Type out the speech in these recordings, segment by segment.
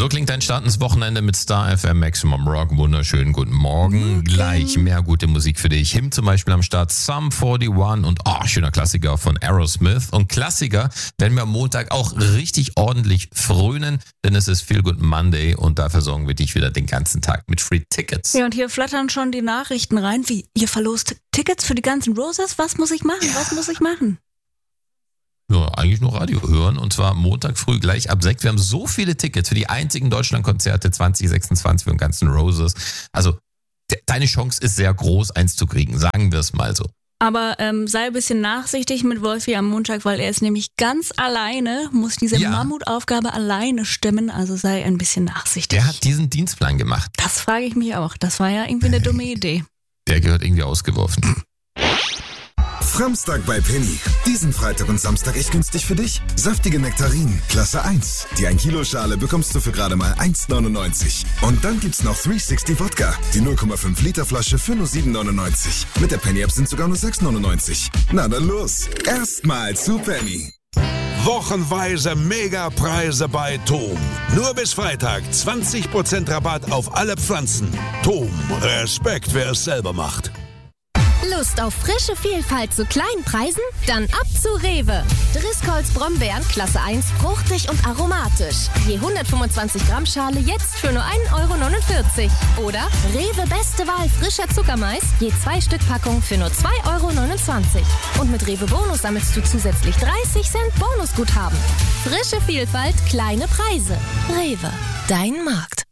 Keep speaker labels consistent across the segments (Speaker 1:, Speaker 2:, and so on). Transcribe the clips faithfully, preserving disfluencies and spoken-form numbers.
Speaker 1: So klingt dein Start ins Wochenende mit Star F M Maximum Rock. Wunderschönen guten Morgen. Okay. Gleich mehr gute Musik für dich. Him zum Beispiel am Start, Sum einundvierzig und oh, schöner Klassiker von Aerosmith. Und Klassiker werden wir am Montag auch richtig ordentlich frönen, denn es ist Feel Good Monday und da versorgen wir dich wieder den ganzen Tag mit Free Tickets.
Speaker 2: Ja, und hier flattern schon die Nachrichten rein, wie ihr verlost Tickets für die ganzen Roses. Was muss ich machen? Was muss ich machen?
Speaker 1: Ja, eigentlich nur Radio hören und zwar Montag früh gleich ab sechs. Wir haben so viele Tickets für die einzigen Deutschlandkonzerte zwanzig sechsundzwanzig für den ganzen Roses. Also de- deine Chance ist sehr groß, eins zu kriegen, sagen wir es mal so.
Speaker 2: Aber ähm, sei ein bisschen nachsichtig mit Wolfi am Montag, weil er ist nämlich ganz alleine, muss diese
Speaker 1: ja.
Speaker 2: Mammutaufgabe alleine stemmen, also sei ein bisschen nachsichtig.
Speaker 1: Der hat diesen Dienstplan gemacht.
Speaker 2: Das frage ich mich auch. Das war ja irgendwie eine dumme Idee.
Speaker 1: Der gehört irgendwie ausgeworfen.
Speaker 3: Framstag bei Penny. Diesen Freitag und Samstag echt günstig für dich. Saftige Nektarinen, Klasse eins. Die ein Kilo Schale bekommst du für gerade mal eins neunundneunzig. Und dann gibt's noch dreihundertsechzig Wodka. Die null Komma fünf Liter Flasche für nur sieben neunundneunzig. Mit der Penny App sind sogar nur sechs neunundneunzig. Na dann los. Erstmal zu Penny.
Speaker 4: Wochenweise Megapreise bei Tom. Nur bis Freitag zwanzig Prozent Rabatt auf alle Pflanzen. Tom, Respekt, wer es selber macht.
Speaker 5: Lust auf frische Vielfalt zu kleinen Preisen? Dann ab zu Rewe. Driscolls Brombeeren Klasse eins, fruchtig und aromatisch. Je hundertfünfundzwanzig Gramm Schale jetzt für nur ein Euro neunundvierzig. Oder Rewe Beste Wahl frischer Zuckermais, je zwei Stück Packung für nur zwei Euro neunundzwanzig. Und mit Rewe Bonus sammelst du zusätzlich dreißig Cent Bonusguthaben. Frische Vielfalt, kleine Preise. Rewe, dein Markt.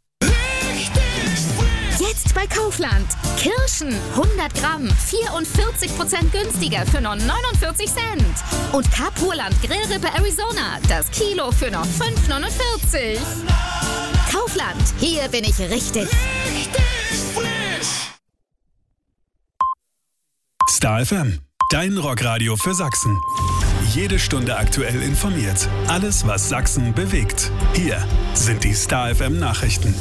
Speaker 6: Jetzt bei Kaufland. Kirschen hundert Gramm, vierundvierzig Prozent günstiger für nur neunundvierzig Cent. Und Kapurland Grillrippe Arizona, das Kilo für nur fünf neunundvierzig. Kaufland, hier bin ich richtig. Richtig frisch.
Speaker 7: Star F M, dein Rockradio für Sachsen. Jede Stunde aktuell informiert. Alles, was Sachsen bewegt. Hier sind die Star F M Nachrichten.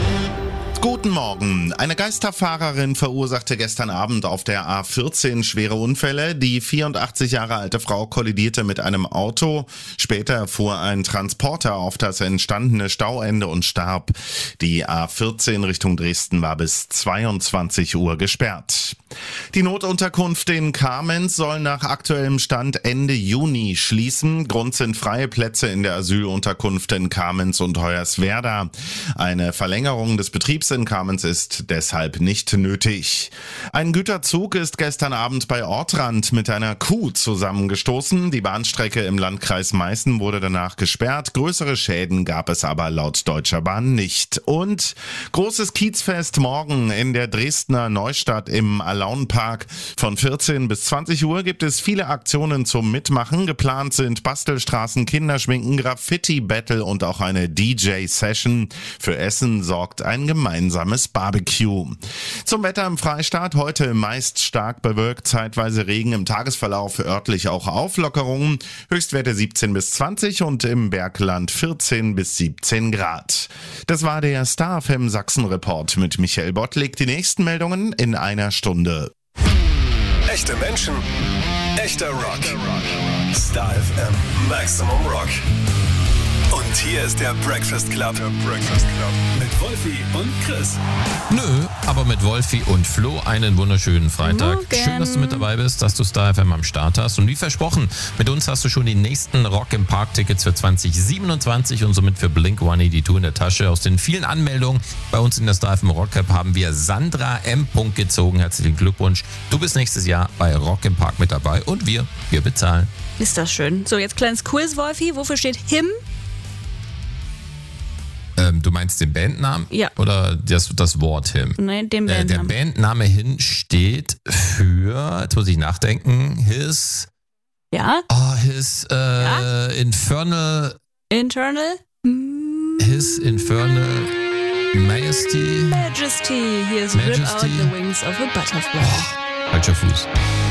Speaker 8: Guten Morgen. Eine Geisterfahrerin verursachte gestern Abend auf der A vierzehn schwere Unfälle. Die vierundachtzig Jahre alte Frau kollidierte mit einem Auto. Später fuhr ein Transporter auf das entstandene Stauende und starb. Die A vierzehn Richtung Dresden war bis zweiundzwanzig Uhr gesperrt. Die Notunterkunft in Kamenz soll nach aktuellem Stand Ende Juni schließen. Grund sind freie Plätze in der Asylunterkunft in Kamenz und Hoyerswerda. Eine Verlängerung des Betriebs in Kamenz ist deshalb nicht nötig. Ein Güterzug ist gestern Abend bei Ortrand mit einer Kuh zusammengestoßen. Die Bahnstrecke im Landkreis Meißen wurde danach gesperrt. Größere Schäden gab es aber laut Deutscher Bahn nicht. Und großes Kiezfest morgen in der Dresdner Neustadt im Alaunpark. Von vierzehn bis zwanzig Uhr gibt es viele Aktionen zum Mitmachen. Geplant sind Bastelstraßen, Kinderschminken, Graffiti-Battle und auch eine D J-Session. Für Essen sorgt ein gemeinsames Barbecue. Zum Wetter im Freistaat. Heute meist stark bewölkt, zeitweise Regen, im Tagesverlauf örtlich auch Auflockerungen. Höchstwerte siebzehn bis zwanzig und im Bergland vierzehn bis siebzehn Grad. Das war der Star F M Sachsen Report mit Michael Bottlik. Die nächsten Meldungen in einer Stunde.
Speaker 7: Echte Menschen, echter Rock. Star F M Maximum Rock. Und hier ist der Breakfast Club. Der Breakfast Club. Mit Wolfi und Chris.
Speaker 1: Nö, aber mit Wolfi und Flo einen wunderschönen Freitag.
Speaker 2: Morgen.
Speaker 1: Schön, dass du mit dabei bist, dass du Star F M am Start hast. Und wie versprochen, mit uns hast du schon die nächsten Rock im Park Tickets für zwanzig siebenundzwanzig und somit für Blink one eighty-two in der Tasche. Aus den vielen Anmeldungen bei uns in der Star F M Rock Cup haben wir Sandra M. gezogen. Herzlichen Glückwunsch. Du bist nächstes Jahr bei Rock im Park mit dabei und wir, wir bezahlen.
Speaker 2: Ist das schön. So, jetzt kleines Quiz, Wolfi. Wofür steht Him?
Speaker 1: Ähm, du meinst den Bandnamen?
Speaker 2: Ja.
Speaker 1: Oder das, das Wort Him?
Speaker 2: Nein, den
Speaker 1: Äh, der
Speaker 2: Bandnamen.
Speaker 1: Bandname Hin steht für, jetzt muss ich nachdenken, His,
Speaker 2: Ja?
Speaker 1: oh, His äh,
Speaker 2: Ja?
Speaker 1: Infernal,
Speaker 2: Internal?
Speaker 1: His Infernal Majesty.
Speaker 2: Majesty. Here's Rip Out
Speaker 1: Majesty.
Speaker 2: the Wings of a Butterfly.
Speaker 1: Falscher Fuß.